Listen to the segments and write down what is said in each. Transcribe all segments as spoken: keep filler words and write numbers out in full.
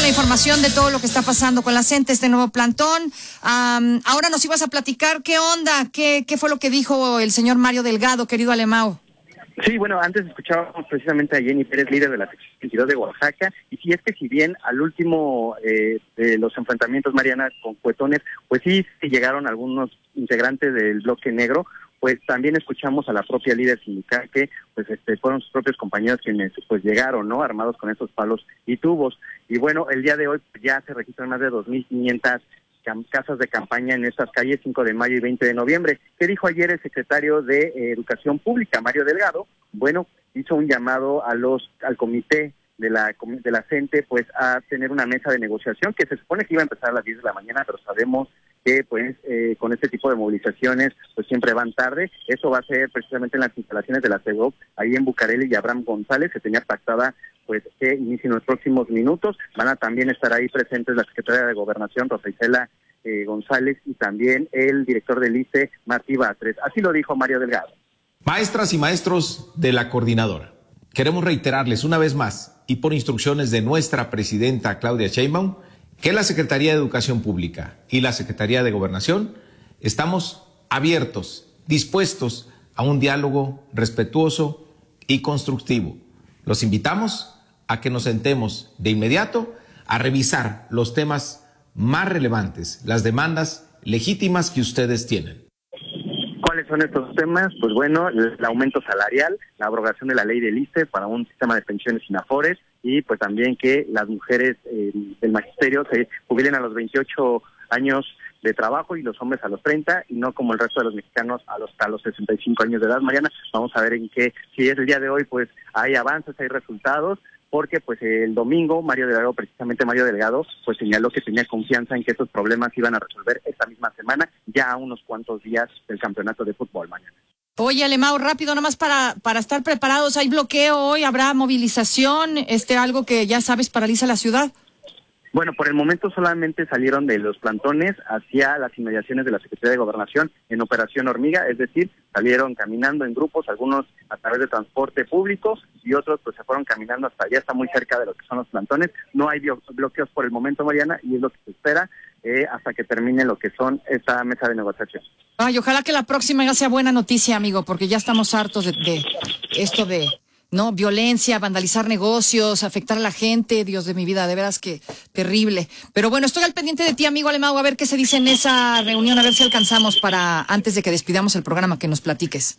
información de todo lo que está pasando con la CENTE, este nuevo plantón. Um, ahora nos ibas a platicar qué onda, qué, qué fue lo que dijo el señor Mario Delgado, querido Alemão. Sí, bueno, antes escuchábamos precisamente a Jenny Pérez, líder de la sección veintidós de Oaxaca, y sí es que si bien al último eh, de los enfrentamientos, Mariana, con cuetones, pues sí, sí llegaron algunos integrantes del bloque negro, pues también escuchamos a la propia líder sindical que pues este fueron sus propios compañeros quienes pues llegaron, ¿no?, armados con esos palos y tubos. Y bueno, el día de hoy ya se registran más de dos mil quinientas casas de campaña en estas calles, cinco de mayo y veinte de noviembre. ¿Qué dijo ayer el secretario de eh, Educación Pública, Mario Delgado? Bueno, hizo un llamado a los al comité de la de la CENTE pues a tener una mesa de negociación que se supone que iba a empezar a las diez de la mañana, pero sabemos que pues eh, con este tipo de movilizaciones pues siempre van tarde. Eso va a ser precisamente en las instalaciones de la CEGOP, ahí en Bucareli y Abraham González. Se tenía pactada pues que inicie en los próximos minutos. Van a también estar ahí presentes la secretaria de Gobernación, Rosa Isela eh, González, y también el director del I C E, Martí Batres. Así lo dijo Mario Delgado. Maestras y maestros de la coordinadora, queremos reiterarles una vez más y por instrucciones de nuestra presidenta Claudia Sheinbaum que la Secretaría de Educación Pública y la Secretaría de Gobernación estamos abiertos, dispuestos a un diálogo respetuoso y constructivo. Los invitamos a que nos sentemos de inmediato a revisar los temas más relevantes, las demandas legítimas que ustedes tienen. ¿Cuáles son estos temas? Pues bueno, el aumento salarial, la abrogación de la ley del I S S S E para un sistema de pensiones sin afores, y pues también que las mujeres eh, del magisterio se jubilen a los veintiocho años de trabajo y los hombres a los treinta, y no como el resto de los mexicanos a los, a los sesenta y cinco años de edad. Mariana, vamos a ver en qué, si es el día de hoy, pues hay avances, hay resultados, porque pues el domingo Mario Delgado, precisamente Mario Delgado, pues señaló que tenía confianza en que estos problemas iban a resolver esta misma semana, ya a unos cuantos días del campeonato de fútbol, mañana. Oye, Alemão, rápido, nomás para para estar preparados, ¿hay bloqueo hoy? ¿Habrá movilización? Este, algo que ya sabes paraliza la ciudad. Bueno, por el momento solamente salieron de los plantones hacia las inmediaciones de la Secretaría de Gobernación en Operación Hormiga, es decir, salieron caminando en grupos, algunos a través de transporte público y otros pues se fueron caminando hasta allá, está muy cerca de lo que son los plantones. No hay bloqueos por el momento, Mariana, y es lo que se espera eh, hasta que termine lo que son esta mesa de negociación. Ay, ojalá que la próxima ya sea buena noticia, amigo, porque ya estamos hartos de, de esto de... No, violencia, vandalizar negocios, afectar a la gente, Dios de mi vida, de veras que terrible. Pero bueno, estoy al pendiente de ti, amigo Alemão, a ver qué se dice en esa reunión, a ver si alcanzamos para, antes de que despidamos el programa, que nos platiques.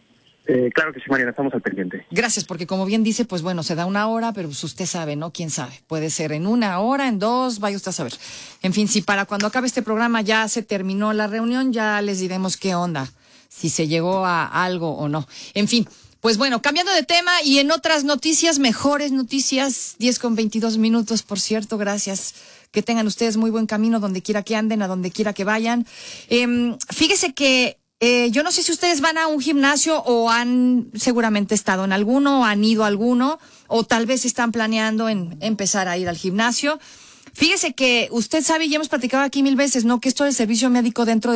Eh, claro que sí, Mariana, estamos al pendiente. Gracias, porque como bien dice, pues bueno, se da una hora, pero pues usted sabe, ¿no? ¿Quién sabe? Puede ser en una hora, en dos, vaya usted a saber. En fin, si para cuando acabe este programa ya se terminó la reunión, ya les diremos qué onda, si se llegó a algo o no. En fin. Pues bueno, cambiando de tema y en otras noticias, mejores noticias, diez con veintidós minutos, por cierto, gracias. Que tengan ustedes muy buen camino donde quiera que anden, a donde quiera que vayan. Eh, fíjese que eh, yo no sé si ustedes van a un gimnasio o han seguramente estado en alguno, han ido a alguno, o tal vez están planeando en empezar a ir al gimnasio. Fíjese que usted sabe, y hemos platicado aquí mil veces, ¿no?, que esto del servicio médico dentro de